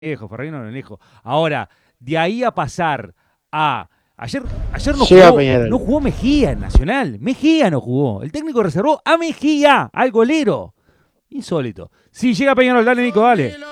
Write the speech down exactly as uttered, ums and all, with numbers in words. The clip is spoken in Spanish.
lejos, Ferreira no es lejos. Ahora, de ahí a pasar a... Ayer, ayer no, Llega jugó, Peñarol. no jugó Mejía en Nacional. Mejía no jugó. El técnico reservó a Mejía, al golero. Insólito. Sí, llega Peñarol, dale, Nico, dale.